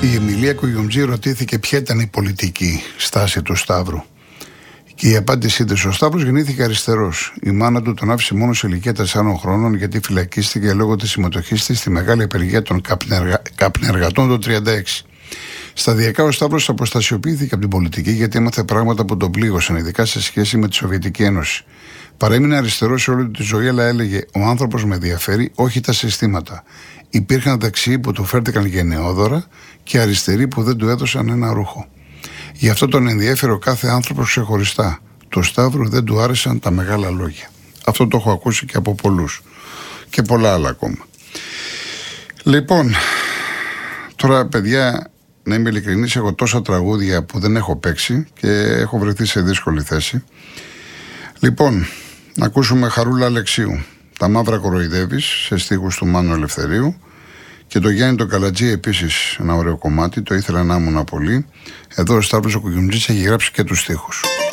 Η Εμιλία Κουγιουμτζή ρωτήθηκε ποια ήταν η πολιτική στάση του Σταύρου. Και η απάντησή της: ο Σταύρος γεννήθηκε αριστερός. Η μάνα του τον άφησε μόνο σε ηλικία 4 χρόνων γιατί φυλακίστηκε λόγω της συμμετοχής της στη μεγάλη απεργία των καπνεργατών το 1936. Σταδιακά ο Σταύρος αποστασιοποιήθηκε από την πολιτική γιατί έμαθε πράγματα που τον πλήγωσαν, ειδικά σε σχέση με τη Σοβιετική Ένωση. Παρέμεινε αριστερός σε όλη τη ζωή, αλλά έλεγε: ο άνθρωπος με ενδιαφέρει, όχι τα συστήματα. Υπήρχαν δεξιοί που του φέρθηκαν γενναιόδωρα και αριστεροί που δεν του έδωσαν ένα ρούχο. Γι' αυτό τον ενδιέφερε ο κάθε άνθρωπος ξεχωριστά. Του Σταύρου δεν του άρεσαν τα μεγάλα λόγια. Αυτό το έχω ακούσει και από πολλούς. Και πολλά άλλα ακόμα. Λοιπόν, τώρα παιδιά, να είμαι ειλικρινής, έχω τόσα τραγούδια που δεν έχω παίξει και έχω βρεθεί σε δύσκολη θέση. Λοιπόν, να ακούσουμε Χαρούλα Αλεξίου. Τα μαύρα κοροϊδεύεις, σε στίχους του Μάνου Ελευθερίου. Και το Γιάννη το Καλατζή επίσης ένα ωραίο κομμάτι, το ήθελα να ήμουν πολύ. Εδώ ο Σταύρος ο Κουγιουμτζής έχει γράψει και τους στίχους.